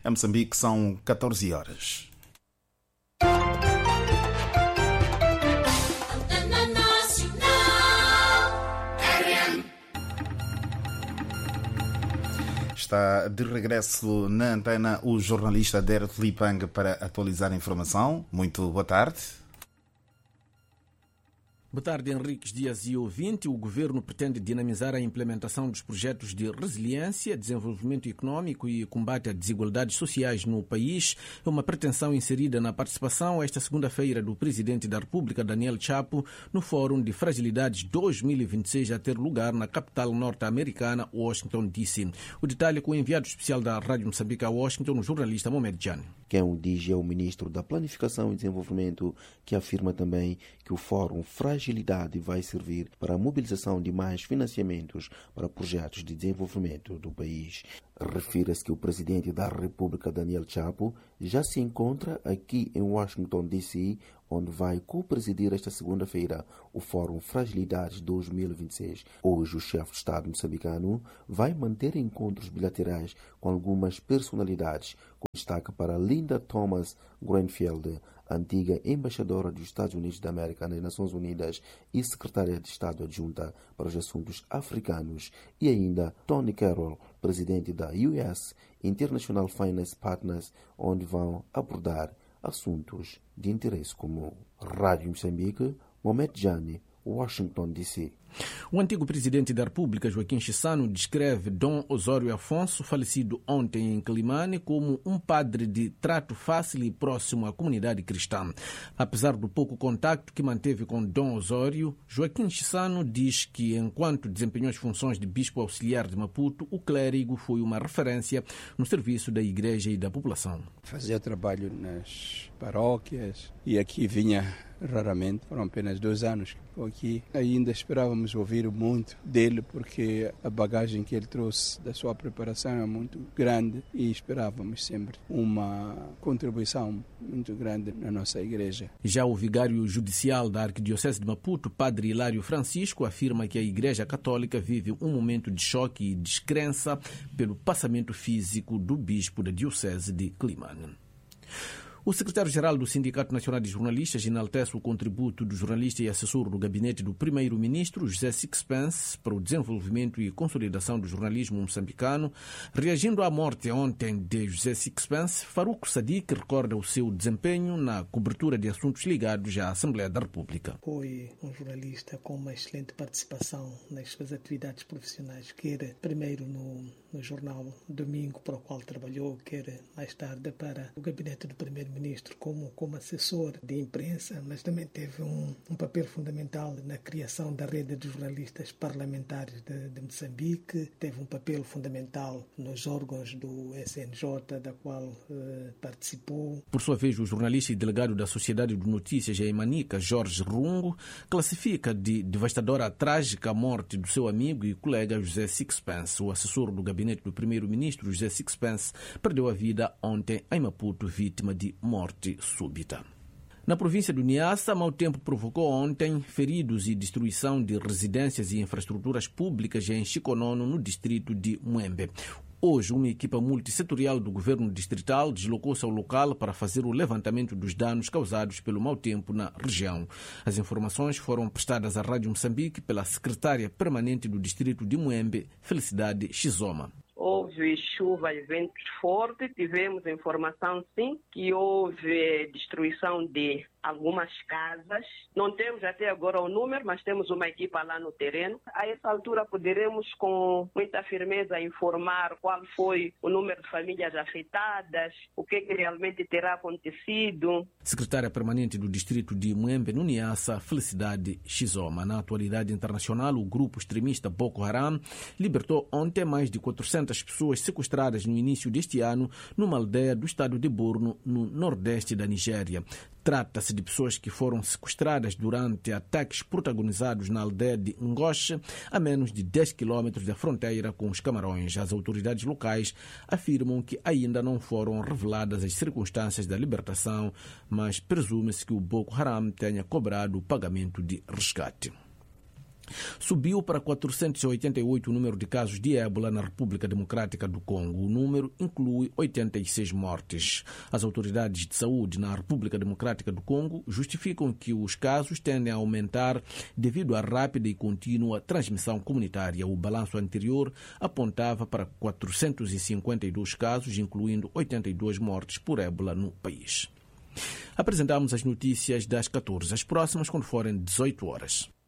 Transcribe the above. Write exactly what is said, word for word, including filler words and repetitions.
Em Moçambique são catorze horas. Está de regresso na antena o jornalista Derek Lipang para atualizar a informação. Muito boa tarde. Boa tarde, Henriques Dias e ouvinte. O governo pretende dinamizar a implementação dos projetos de resiliência, desenvolvimento econômico e combate a desigualdades sociais no país. É uma pretensão inserida na participação esta segunda-feira do presidente da República, Daniel Chapo, no Fórum de Fragilidades dois mil e vinte e seis a ter lugar na capital norte-americana, Washington, D C. O detalhe com o enviado especial da Rádio Moçambique a Washington, o jornalista Mohamed Jani. Quem o diz é o ministro da Planificação e Desenvolvimento, que afirma também que o Fórum Fragilidade vai servir para a mobilização de mais financiamentos para projetos de desenvolvimento do país. Refira-se que o presidente da República, Daniel Chapo, já se encontra aqui em Washington, D C, onde vai co-presidir esta segunda-feira o Fórum Fragilidades dois mil e vinte e seis. Hoje, o chefe de Estado moçambicano vai manter encontros bilaterais com algumas personalidades, com destaque para Linda Thomas Greenfield, antiga embaixadora dos Estados Unidos da América nas Nações Unidas e secretária de Estado adjunta para os assuntos africanos, e ainda Tony Carroll, presidente da U S International Finance Partners, onde vão abordar assuntos de interesse comum. Rádio Moçambique, Mohamed Jani, Washington, D C. O antigo presidente da República, Joaquim Chissano, descreve Dom Osório Afonso, falecido ontem em Climane, como um padre de trato fácil e próximo à comunidade cristã. Apesar do pouco contacto que manteve com Dom Osório, Joaquim Chissano diz que, enquanto desempenhou as funções de bispo auxiliar de Maputo, o clérigo foi uma referência no serviço da igreja e da população. Fazia trabalho nas paróquias e aqui vinha raramente, foram apenas dois anos que estou aqui. Ainda esperávamos ouvir muito dele, porque a bagagem que ele trouxe da sua preparação é muito grande e esperávamos sempre uma contribuição muito grande na nossa igreja. Já o vigário judicial da Arquidiocese de Maputo, Padre Hilário Francisco, afirma que a Igreja Católica vive um momento de choque e descrença pelo passamento físico do bispo da Diocese de Climane. O secretário-geral do Sindicato Nacional de Jornalistas enaltece o contributo do jornalista e assessor do gabinete do primeiro-ministro, José Sixpence, para o desenvolvimento e consolidação do jornalismo moçambicano. Reagindo à morte ontem de José Sixpence, Faruco Sadiq recorda o seu desempenho na cobertura de assuntos ligados à Assembleia da República. Foi um jornalista com uma excelente participação nas suas atividades profissionais, quer primeiro no, no jornal Domingo, para o qual trabalhou, quer mais tarde para o gabinete do primeiro ministro como, como assessor de imprensa, mas também teve um, um papel fundamental na criação da rede de jornalistas parlamentares de, de Moçambique, teve um papel fundamental nos órgãos do S N J, da qual eh, participou. Por sua vez, o jornalista e delegado da Sociedade de Notícias em Manica, Jorge Rungo, classifica de devastadora a trágica morte do seu amigo e colega José Sixpence. O assessor do gabinete do primeiro-ministro, José Sixpence, perdeu a vida ontem em Maputo, vítima de morte súbita. Na província do Niassa, mau tempo provocou ontem feridos e destruição de residências e infraestruturas públicas em Chiconono, no distrito de Muembe. Hoje, uma equipa multissetorial do governo distrital deslocou-se ao local para fazer o levantamento dos danos causados pelo mau tempo na região. As informações foram prestadas à Rádio Moçambique pela secretária permanente do distrito de Muembe, Felicidade Xizoma. Houve chuva e ventos fortes, tivemos informação sim que houve destruição de algumas casas. Não temos até agora o número, mas temos uma equipa lá no terreno. A essa altura poderemos com muita firmeza informar qual foi o número de famílias afetadas, o que, que realmente terá acontecido. Secretária permanente do distrito de Muembe, no Niassa, Felicidade Xizoma. Na atualidade internacional, o grupo extremista Boko Haram libertou ontem mais de quatrocentas pessoas sequestradas no início deste ano numa aldeia do estado de Borno, no nordeste da Nigéria. Trata-se de pessoas que foram sequestradas durante ataques protagonizados na aldeia de Ngoche, a menos de dez quilômetros da fronteira com os Camarões. As autoridades locais afirmam que ainda não foram reveladas as circunstâncias da libertação, mas presume-se que o Boko Haram tenha cobrado o pagamento de resgate. Subiu para quatrocentos e oitenta e oito o número de casos de ébola na República Democrática do Congo. O número inclui oitenta e seis mortes. As autoridades de saúde na República Democrática do Congo justificam que os casos tendem a aumentar devido à rápida e contínua transmissão comunitária. O balanço anterior apontava para quatrocentos e cinquenta e dois casos, incluindo oitenta e duas mortes por ébola no país. Apresentamos as notícias das catorze. As próximas quando forem dezoito horas.